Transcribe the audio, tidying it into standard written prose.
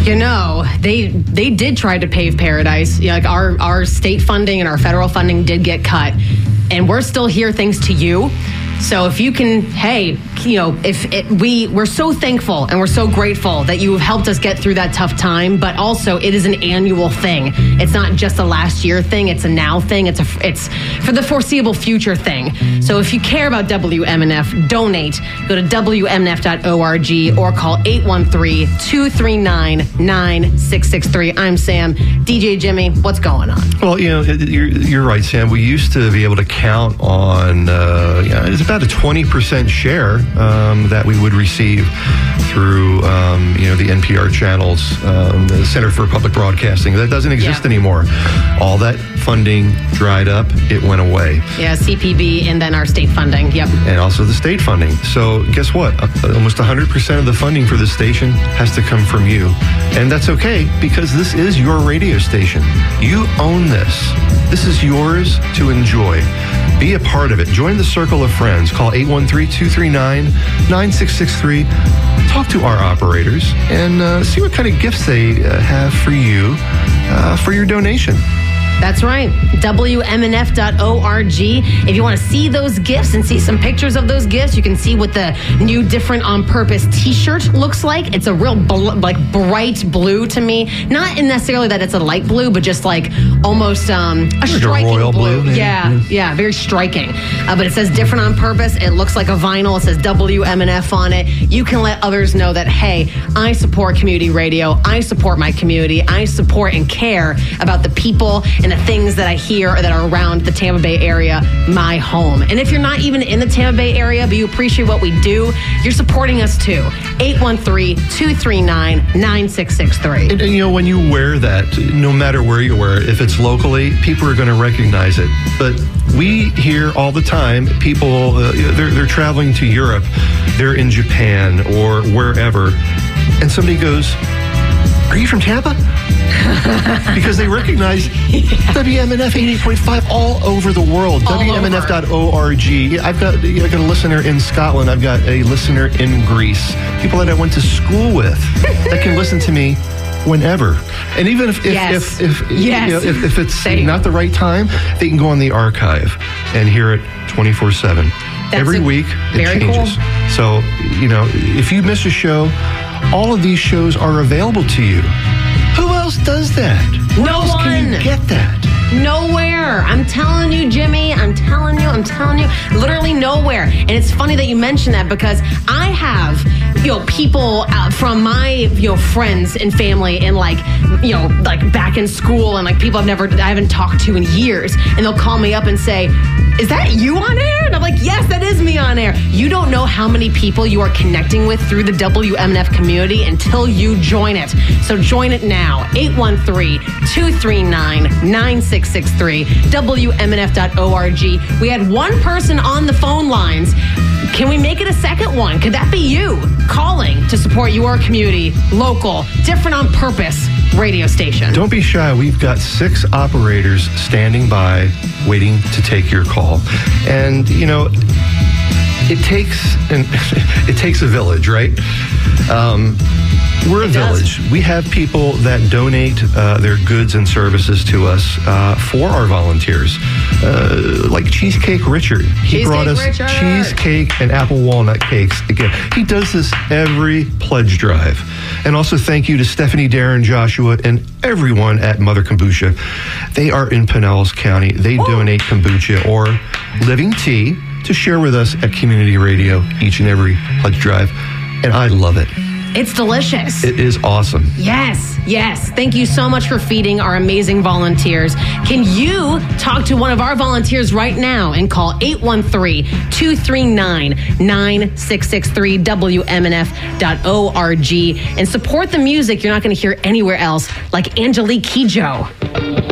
You know, they did try to pave paradise. Like our state funding and our federal funding did get cut, and we're still here thanks to you. So if you can, we're so thankful and we're so grateful that you have helped us get through that tough time. But also, it is an annual thing. It's not just a last year thing. It's a now thing. It's for the foreseeable future thing. So if you care about WMNF, donate. Go to WMNF.org or call 813-239-9663. I'm Sam. DJ Jimmy, what's going on? Well, you're right, Sam. We used to be able to count on it's about a 20% share that we would receive through the NPR channels, the Center for Public Broadcasting. That doesn't exist anymore. All that funding dried up. It went away. Yeah, CPB and then our state funding. Yep. And also the state funding. So guess what? Almost 100% of the funding for the station has to come from you. And that's okay, because this is your radio station. You own this. This is yours to enjoy. Be a part of it. Join the circle of friends. Call 813-239-9663. Talk to our operators and see what kind of gifts they have for you for your donation. That's right. WMNF.org. If you want to see those gifts and see some pictures of those gifts, you can see what the new Different on Purpose t-shirt looks like. It's a real bright blue to me. Not necessarily that it's a light blue, but just like almost a striking royal blue. Yeah, very striking. But it says Different on Purpose. It looks like a vinyl. It says WMNF on it. You can let others know that, hey, I support community radio. I support my community. I support and care about the people and the things that I hear that are around the Tampa Bay area, my home. And if you're not even in the Tampa Bay area, but you appreciate what we do, you're supporting us too. 813-239-9663. And when you wear that, no matter where you wear it, if it's locally, people are going to recognize it. But we hear all the time people, they're traveling to Europe, they're in Japan or wherever, and somebody goes, "Are you from Tampa?" Because they recognize WMNF 88.5 all over the world. WMNF.org. I've got a listener in Scotland. I've got a listener in Greece. People that I went to school with that can listen to me whenever. And even if it's not the right time, they can go on the archive and hear it 24/7. Every week it changes. Cool. So, if you miss a show, all of these shows are available to you. Who else does that? Where else can you get that? Nowhere. I'm telling you, Jimmy. I'm telling you. Literally nowhere. And it's funny that you mention that, because I have, people from my, friends and family and like back in school and like people I haven't talked to in years. And they'll call me up and say, "Is that you on air?" And I'm like, "Yes, that is me on air." You don't know how many people you are connecting with through the WMNF community until you join it. So join it now. 813-239-9663. WMNF.org. We had one person on the phone lines. Can we make it a second one? Could that be you calling to support your community, local, Different on Purpose radio station? Don't be shy. We've got 6 operators standing by waiting to take your call. And, it takes a village, right? We're a village. We have people that donate their goods and services to us for our volunteers. Like Cheesecake Richard. He brought us cheesecake and apple walnut cakes. Again, he does this every pledge drive. And also thank you to Stephanie, Darren, Joshua, and everyone at Mother Kombucha. They are in Pinellas County. They donate kombucha or living tea to share with us at Community Radio each and every pledge drive. And I love it. It's delicious. It is awesome. Yes. Thank you so much for feeding our amazing volunteers. Can you talk to one of our volunteers right now and call 813-239-9663, WMNF.org, and support the music you're not going to hear anywhere else, like Angelique Kidjo.